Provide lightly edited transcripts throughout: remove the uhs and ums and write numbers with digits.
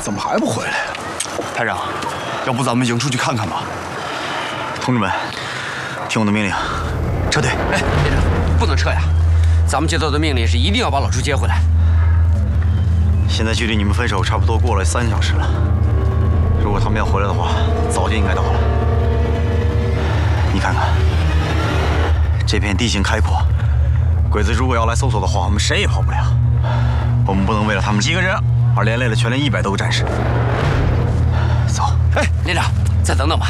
怎么还不回来呀？ 排长，要不咱们迎出去看看吧？同志们，听我的命令，撤退！ 哎，连长，不能撤呀！咱们接到的命令是一定要把老朱接回来。 现在距离你们分手差不多过了3小时了。如果他们要回来的话，早就应该到了。你看看，这片地形开阔，鬼子如果要来搜索的话，我们谁也跑不了。我们不能为了他们几个人而连累了全连100多个战士。走。 哎，连长，再等等吧。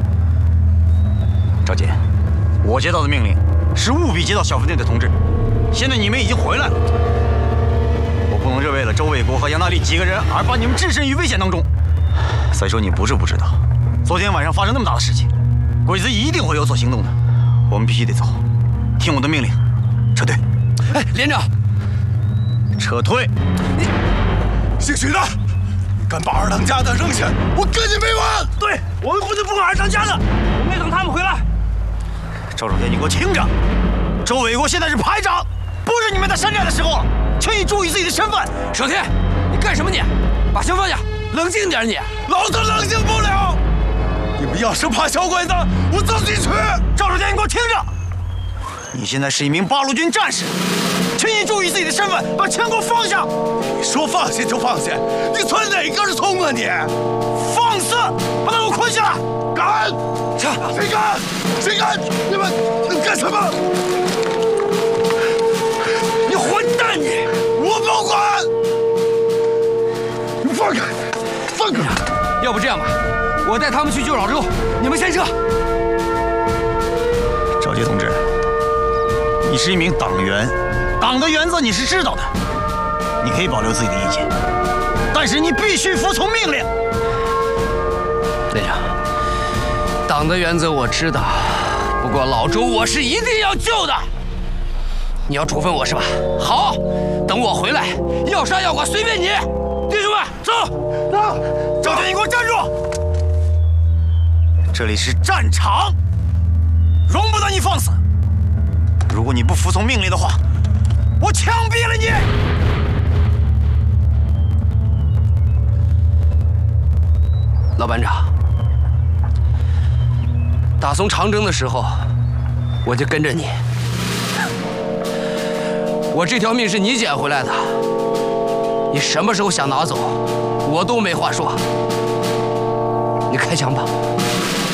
赵杰，我接到的命令是务必接到小分队的同志。现在你们已经回来了，我不能为了周卫国和杨大力几个人而把你们置身于危险当中。再说你不是不知道，昨天晚上发生那么大的事情，鬼子一定会有所行动的。我们必须得走，听我的命令，撤退。 哎，连长， 撤退！ 你姓许的，敢把二当家的扔下，我跟你没完！ 对，我们不能不管二当家的，我们得等他们回来。赵守天，你给我听着，周伟国现在是排长，不是你们在山寨的时候了，请你注意自己的身份。 守天，你干什么你？把枪放下，冷静点你。 老子冷静不了。你们要是怕小鬼子，我自己去。 赵守天，你给我听着，你现在是一名八路军战士，请你注意自己的身份，把枪给我放下。 你说放下就放下，你存哪根葱啊你？ 放肆！把他给我捆下来！ 敢！谁敢？谁敢？你们干什么？ 你混蛋你！ 我不管！你放开！放开！ 要不这样吧，我带他们去救老周，你们先撤。 赵杰同志，你是一名党员，党的原则你是知道的，你可以保留自己的意见，但是你必须服从命令。 连长，党的原则我知道，不过老周我是一定要救的。你要处分我是吧？好，等我回来，要杀要剐随便你。弟兄们，走！ 走！赵杰，你给我站住！这里是战场，容不得你放肆。如果你不服从命令的话，我枪毙了你！ 老班长，打从长征的时候，我就跟着你。我这条命是你捡回来的，你什么时候想拿走，我都没话说。你开枪吧。